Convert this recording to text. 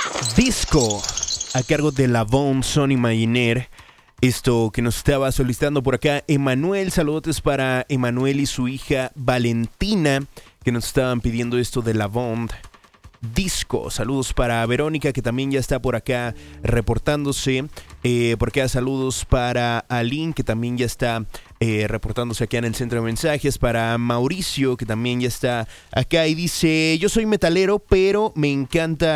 Disco a cargo de Lavon Son Imaginaire. Esto que nos estaba solicitando por acá Emanuel. Saludos para Emanuel y su hija Valentina, que nos estaban pidiendo esto de Lavon Disco. Saludos para Verónica, que también ya está por acá reportándose. Por acá saludos para Aline, que también ya está reportándose acá en el centro de mensajes. Para Mauricio, que también ya está acá y dice: yo soy metalero, pero me encanta